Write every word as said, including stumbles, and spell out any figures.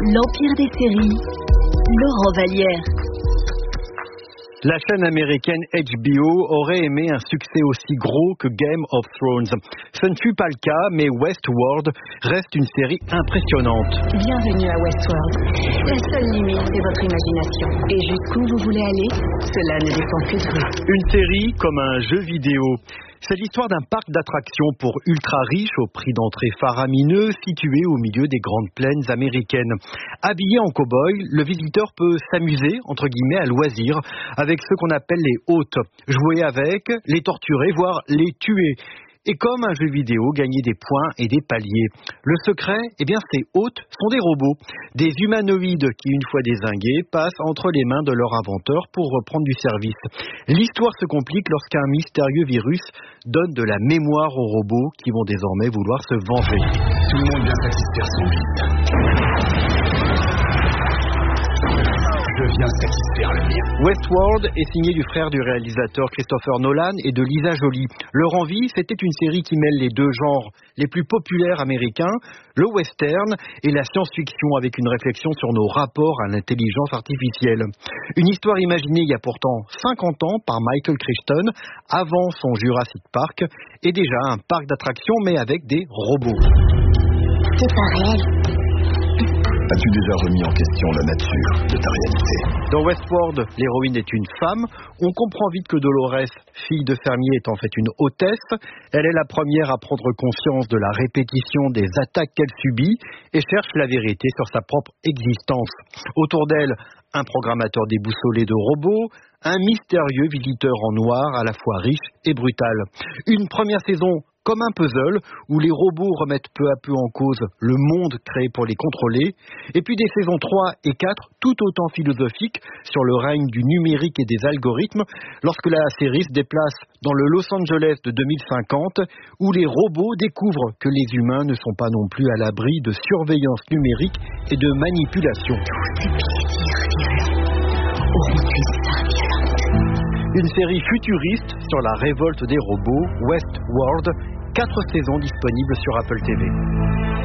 L'empire des séries, Laurent Vallière. La chaîne américaine H B O aurait aimé un succès aussi gros que Game of Thrones. Ce ne fut pas le cas, mais Westworld reste une série impressionnante. Bienvenue à Westworld. La seule limite, c'est votre imagination. Et jusqu'où vous voulez aller, cela ne dépend que de vous. Une série comme un jeu vidéo. C'est l'histoire d'un parc d'attractions pour ultra riches au prix d'entrée faramineux situé au milieu des grandes plaines américaines. Habillé en cow-boy, le visiteur peut s'amuser, entre guillemets, à loisir avec ceux qu'on appelle les hôtes. Jouer avec, les torturer, voire les tuer. Et comme un jeu vidéo, gagner des points et des paliers. Le secret, eh bien, ces hôtes sont des robots, des humanoïdes qui, une fois dézingués, passent entre les mains de leur inventeur pour reprendre du service. L'histoire se complique lorsqu'un mystérieux virus donne de la mémoire aux robots qui vont désormais vouloir se venger. Tout le monde vient satisfaire son vide. Je viens satisfaire le mien. Westworld est signé du frère du réalisateur Christopher Nolan et de Lisa Joly. Leur envie, c'était une série qui mêle les deux genres les plus populaires américains, le western et la science-fiction avec une réflexion sur nos rapports à l'intelligence artificielle. Une histoire imaginée il y a pourtant cinquante ans par Michael Crichton, avant son Jurassic Park, et déjà un parc d'attractions mais avec des robots. C'est pas réel. As-tu déjà remis en question la nature de ta réalité? Dans Westworld, l'héroïne est une femme. On comprend vite que Dolores, fille de fermier, est en fait une hôtesse. Elle est la première à prendre conscience de la répétition des attaques qu'elle subit et cherche la vérité sur sa propre existence. Autour d'elle, un programmateur déboussolé de robots, un mystérieux visiteur en noir à la fois riche et brutal. Une première saison comme un puzzle, où les robots remettent peu à peu en cause le monde créé pour les contrôler, et puis des saisons trois et quatre, tout autant philosophiques, sur le règne du numérique et des algorithmes, lorsque la série se déplace dans le Los Angeles de deux mille cinquante, où les robots découvrent que les humains ne sont pas non plus à l'abri de surveillance numérique et de manipulation. Tous ces plaisirs violents auront une fin violente. Une série futuriste sur la révolte des robots, Westworld, quatre saisons disponibles sur Apple T V.